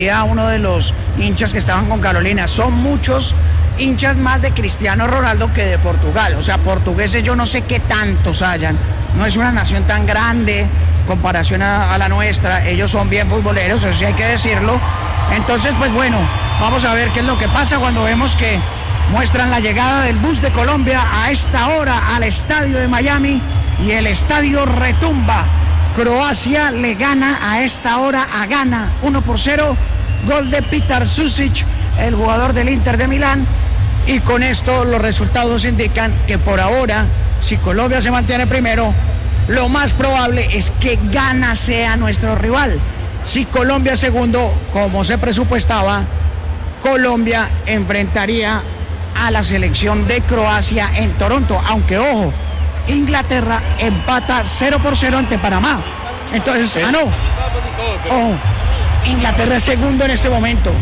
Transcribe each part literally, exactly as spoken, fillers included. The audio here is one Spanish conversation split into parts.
a uno de los hinchas que estaban con Carolina. Son muchos hinchas más de Cristiano Ronaldo que de Portugal. O sea, portugueses yo no sé qué tantos hayan. No es una nación tan grande comparación a, a la nuestra. Ellos son bien futboleros, eso sí hay que decirlo. Entonces, pues bueno, vamos a ver qué es lo que pasa cuando vemos que muestran la llegada del bus de Colombia a esta hora al estadio de Miami y el estadio retumba. Croacia le gana a esta hora a Ghana uno por cero, gol de Petar Sušić, el jugador del Inter de Milán, y con esto los resultados indican que por ahora, si Colombia se mantiene primero, lo más probable es que Ghana sea nuestro rival. Si Colombia segundo, como se presupuestaba, Colombia enfrentaría a la selección de Croacia en Toronto, aunque ojo, Inglaterra empata cero por cero ante Panamá. Entonces, ¿eh? ah no, ojo, Inglaterra es segundo en este momento.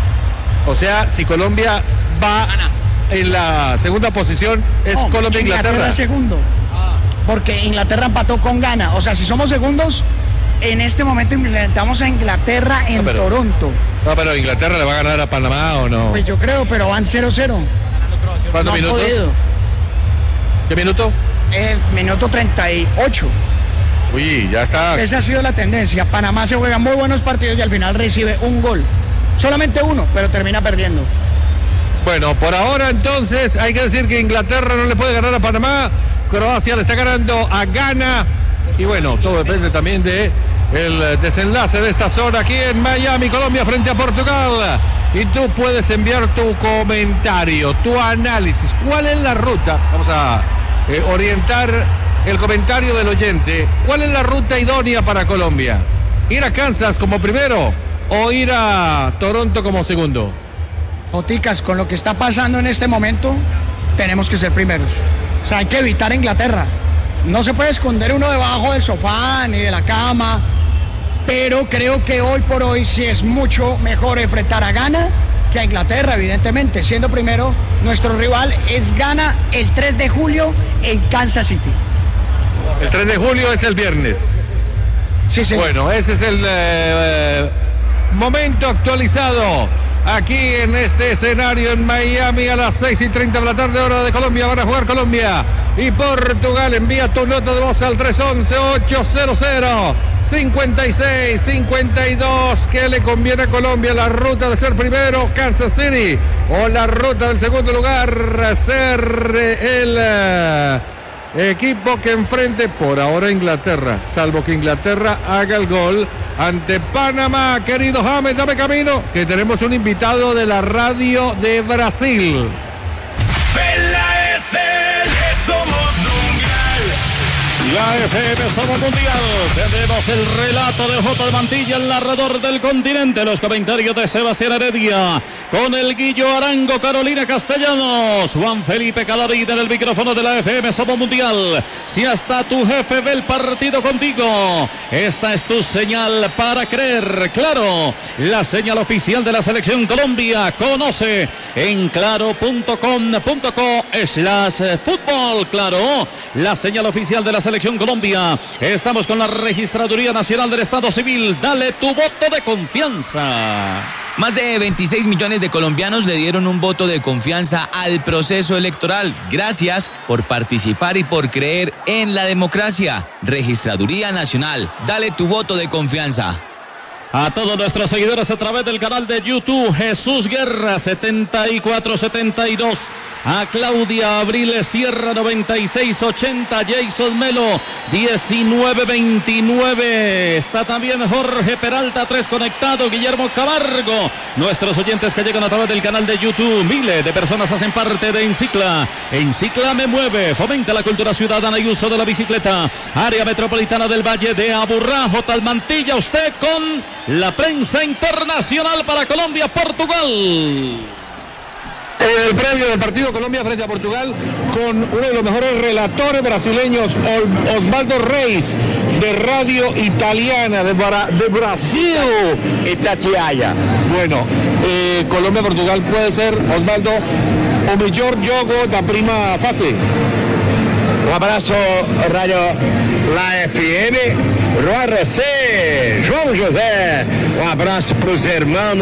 O sea, si Colombia va en la segunda posición, es no, Colombia e Inglaterra. Inglaterra es segundo, porque Inglaterra empató con Ghana. O sea, si somos segundos, en este momento enfrentamos a Inglaterra en no, pero, Toronto. No, pero Inglaterra le va a ganar a Panamá o no. Pues yo creo, pero van cero cero. ¿Cuántos no minutos? ¿Qué minuto? Es minuto treinta y ocho. Uy, ya está. Esa ha sido la tendencia. Panamá se juega muy buenos partidos y al final recibe un gol. Solamente uno, pero termina perdiendo. Bueno, por ahora entonces hay que decir que Inglaterra no le puede ganar a Panamá. Croacia le está ganando a Ghana. Y bueno, todo depende también de el desenlace de esta zona aquí en Miami, Colombia frente a Portugal. Y tú puedes enviar tu comentario, tu análisis. ¿Cuál es la ruta? Vamos a eh, orientar el comentario del oyente. ¿Cuál es la ruta idónea para Colombia? ¿Ir a Kansas como primero o ir a Toronto como segundo? Oticas, con lo que está pasando en este momento, tenemos que ser primeros. O sea, hay que evitar a Inglaterra. No se puede esconder uno debajo del sofá ni de la cama, pero creo que hoy por hoy sí es mucho mejor enfrentar a Ghana que a Inglaterra, evidentemente. Siendo primero, nuestro rival es Ghana el tres de julio en Kansas City. El tres de julio es el viernes. Sí, sí. Bueno, ese es el eh, momento actualizado aquí en este escenario en Miami a las seis y treinta de la tarde, hora de Colombia. Van a jugar Colombia y Portugal. Envía tu nota de voz al tres once, ochocientos, cincuenta y seis, cincuenta y dos. ¿Qué le conviene a Colombia? La ruta de ser primero, Kansas City, o la ruta del segundo lugar, ser el uh, equipo que enfrente por ahora Inglaterra, salvo que Inglaterra haga el gol ante Panamá. Querido James, dame camino, que tenemos un invitado de la radio de Brasil. La F M Somos Mundial. Tendremos el relato de J. Mantilla, el narrador del continente, los comentarios de Sebastián Heredia, con el Guillo Arango, Carolina Castellanos, Juan Felipe Calavita en el micrófono de la F M Somos Mundial. Si hasta tu jefe ve el partido contigo, esta es tu señal para creer. Claro, la señal oficial de la Selección Colombia. Conoce en claro punto com punto co slash fútbol. Claro, la señal oficial de la Selección Colombia. Estamos con la Registraduría Nacional del Estado Civil. Dale tu voto de confianza. Más de veintiséis millones de colombianos le dieron un voto de confianza al proceso electoral. Gracias por participar y por creer en la democracia. Registraduría Nacional. Dale tu voto de confianza. A todos nuestros seguidores a través del canal de YouTube, Jesús Guerra setenta y cuatro setenta y dos, a Claudia Abril Sierra noventa y seis ochenta, Jason Melo diecinueve veintinueve, está también Jorge Peralta tres conectado, Guillermo Camargo, nuestros oyentes que llegan a través del canal de YouTube. Miles de personas hacen parte de Encicla. Encicla me mueve, fomenta la cultura ciudadana y uso de la bicicleta. Área metropolitana del Valle de Aburrá. J. Mantilla, usted con la prensa internacional para Colombia, Portugal. En el previo del partido Colombia frente a Portugal, con uno de los mejores relatores brasileños, Osvaldo Reis, de Radio Italiana de, Bra- de Brasil, Itatiaia. Bueno, eh, Colombia-Portugal puede ser, Osvaldo, o mejor jogo da prima fase. Un abrazo, Radio La F M. Juan José, João José, um abraço para os irmãos.